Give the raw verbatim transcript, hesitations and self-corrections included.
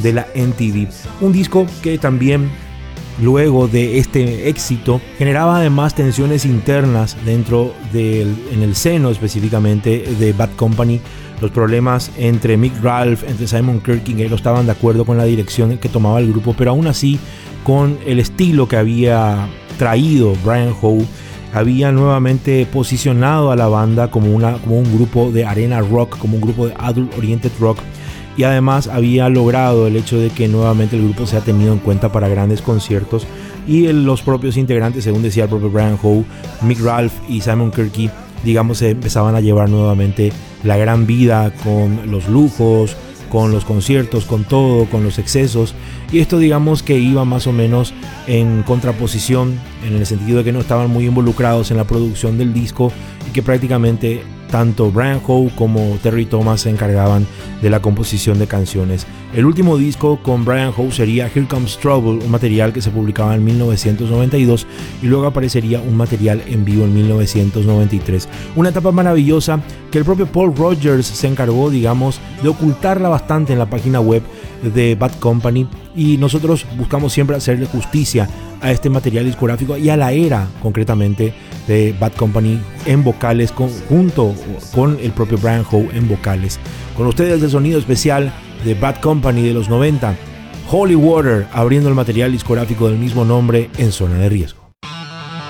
de la M T V. Un disco que también, luego de este éxito, generaba además tensiones internas dentro del, en el seno específicamente de Bad Company. Los problemas entre Mick Ralph, entre Simon Kirke, que no estaban de acuerdo con la dirección que tomaba el grupo, pero aún así con el estilo que había traído Brian Howe, había nuevamente posicionado a la banda como, una, como un grupo de arena rock, como un grupo de adult oriented rock, y además había logrado el hecho de que nuevamente el grupo sea tenido en cuenta para grandes conciertos, y el, los propios integrantes, según decía el propio Brian Howe, Mick Ralph y Simon Kirke, digamos, se empezaban a llevar nuevamente la gran vida con los lujos, con los conciertos, con todo, con los excesos, y esto digamos que iba más o menos en contraposición, en el sentido de que no estaban muy involucrados en la producción del disco y que prácticamente tanto Brian Howe como Terry Thomas se encargaban de la composición de canciones. El último disco con Brian Howe sería Here Comes Trouble, un material que se publicaba en mil novecientos noventa y dos, y luego aparecería un material en vivo en mil novecientos noventa y tres. Una etapa maravillosa que el propio Paul Rodgers se encargó, digamos, de ocultarla bastante en la página web de Bad Company, y nosotros buscamos siempre hacerle justicia a este material discográfico y a la era concretamente de Bad Company en vocales, con, junto con el propio Brian Howe en vocales. Con ustedes el sonido especial de Bad Company de los noventa, Holy Water, abriendo el material discográfico del mismo nombre en Zona de Riesgo.